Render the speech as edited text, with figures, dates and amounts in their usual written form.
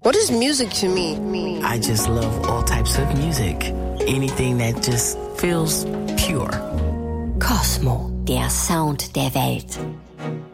What is music to me? I just love all types of music. Anything that just feels pure. Kosmo, der Sound der Welt.